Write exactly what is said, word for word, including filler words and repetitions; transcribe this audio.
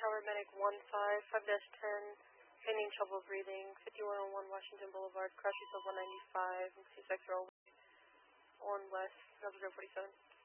Tower Medic one five, five dash ten, feigning trouble breathing, fifty-one oh one Washington Boulevard, crash yourself one ninety-five, and C six roll, one west, zero zero forty-seven.